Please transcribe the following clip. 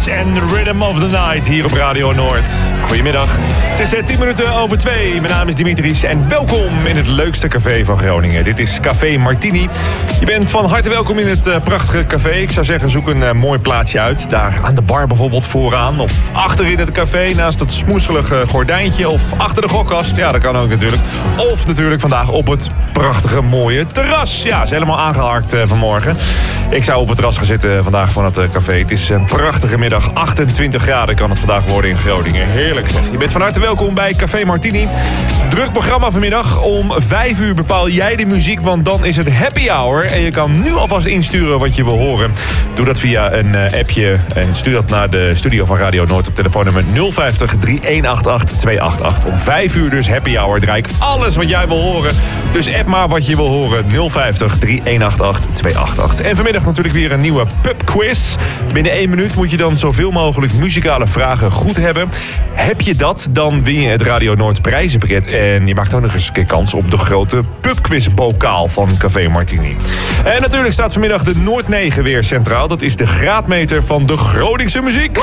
en Rhythm of the Night hier op Radio Noord. Goedemiddag. Het is 10 minuten over 2. Mijn naam is Dimitris en welkom in het leukste café van Groningen. Dit is Café Martini. Je bent van harte welkom in het prachtige café. Ik zou zeggen, zoek een mooi plaatsje uit. Daar aan de bar bijvoorbeeld vooraan. Of achter in het café naast dat smoeselige gordijntje. Of achter de gokkast. Ja, dat kan ook natuurlijk. Of natuurlijk vandaag op het prachtige mooie terras. Ja, is helemaal aangeharkt vanmorgen. Ik zou op het terras gaan zitten vandaag van het café. Het is een prachtige middag. 28 graden kan het vandaag worden in Groningen. Heerlijk. Je bent van harte welkom bij Café Martini. Druk programma vanmiddag. Om 5 uur bepaal jij de muziek, want dan is het happy hour. En je kan nu alvast insturen wat je wil horen. Doe dat via een appje en stuur dat naar de studio van Radio Noord op telefoonnummer 050 3188 288. Om 5 uur dus happy hour. Draai ik alles wat jij wil horen. Dus app maar wat je wil horen. 050 3188 288. En vanmiddag natuurlijk weer een nieuwe pubquiz. Binnen 1 minuut moet je dan zoveel mogelijk muzikale vragen goed hebben. Heb je dat, dan win je het Radio Noord prijzenpakket. En je maakt ook nog eens een keer kans op de grote pubquiz-bokaal van Café Martini. En natuurlijk staat vanmiddag de Noord 9 weer centraal. Dat is de graadmeter van de Groningse muziek.